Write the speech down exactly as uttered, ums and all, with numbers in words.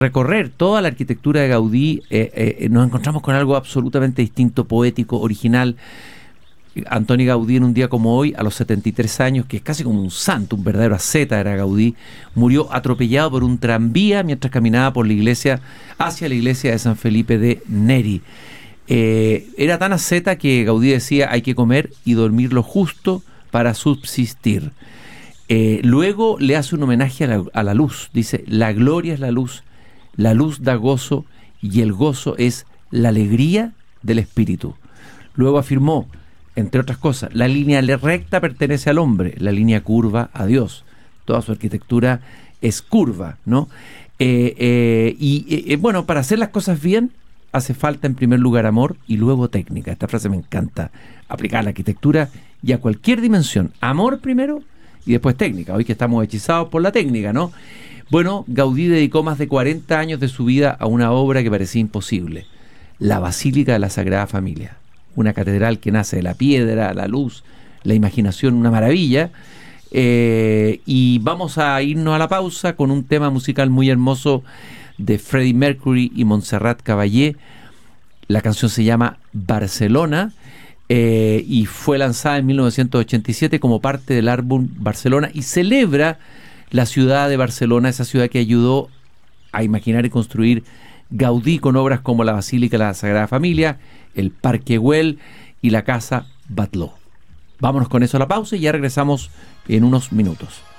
recorrer toda la arquitectura de Gaudí, eh, eh, nos encontramos con algo absolutamente distinto, poético, original. Antoni Gaudí, en un día como hoy, a los setenta y tres años, que es casi como un santo, un verdadero asceta era Gaudí, murió atropellado por un tranvía mientras caminaba por la iglesia, hacia la iglesia de San Felipe de Neri. Eh, era tan asceta que Gaudí decía: hay que comer y dormir lo justo para subsistir. Eh, luego le hace un homenaje a la, a la luz. Dice: la gloria es la luz, la luz da gozo y el gozo es la alegría del espíritu. Luego afirmó, entre otras cosas: la línea recta pertenece al hombre, la línea curva a Dios. Toda su arquitectura es curva, ¿no? Eh, eh, y eh, bueno, para hacer las cosas bien hace falta en primer lugar amor y luego técnica. Esta frase me encanta, aplicar a la arquitectura y a cualquier dimensión. Amor primero y después técnica. Hoy que estamos hechizados por la técnica, ¿no? Bueno, Gaudí dedicó más de cuarenta años de su vida a una obra que parecía imposible: la Basílica de la Sagrada Familia. Una catedral que nace de la piedra, la luz, la imaginación, una maravilla. Eh, y vamos a irnos a la pausa con un tema musical muy hermoso de Freddie Mercury y Montserrat Caballé. La canción se llama Barcelona eh, y fue lanzada en mil novecientos ochenta y siete como parte del álbum Barcelona y celebra la ciudad de Barcelona, esa ciudad que ayudó a imaginar y construir Gaudí con obras como la Basílica de la Sagrada Familia, el Parque Güell y la Casa Batlló. Vámonos con eso a la pausa y ya regresamos en unos minutos.